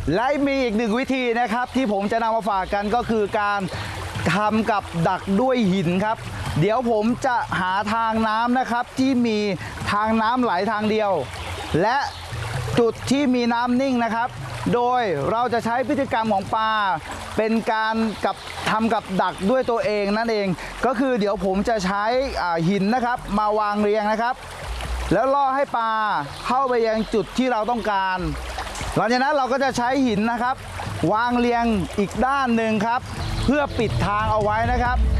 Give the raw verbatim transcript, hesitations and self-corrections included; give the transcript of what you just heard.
และมีอีกหนึ่งวิธีนะครับที่ผมจะนำมาฝากกันก็คือการทำกับดักด้วยหินครับเดี๋ยวผมจะหาทางน้ำนะครับที่มีทางน้ำไหลทางเดียวและจุดที่มีน้ำนิ่งนะครับโดยเราจะใช้พฤติกรรมของปลาเป็นการกับทำกับดักด้วยตัวเองนั่นเองก็คือเดี๋ยวผมจะใช้หินนะครับมาวางเรียงนะครับแล้วล่อให้ปลาเข้าไปยังจุดที่เราต้องการหลังจากนั้นเราก็จะใช้หินนะครับวางเรียงอีกด้านหนึ่งครับเพื่อปิดทางเอาไว้นะครับ